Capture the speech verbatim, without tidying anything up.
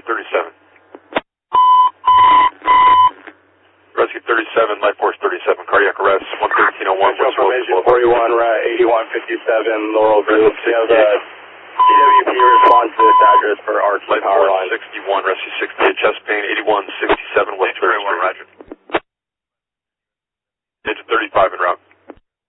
Rescue thirty-seven. Rescue thirty-seven, Life Force thirty-seven, cardiac arrest, one thirteen oh one, West Information forty-one, eighty-one fifty-seven, Laurel Grove. We have a D W P response to this address for R T Life power Force line. sixty-one, Rescue sixty-eight, chest pain, eighty-one sixty-seven, West third Street. Roger. Engine thirty-five en route.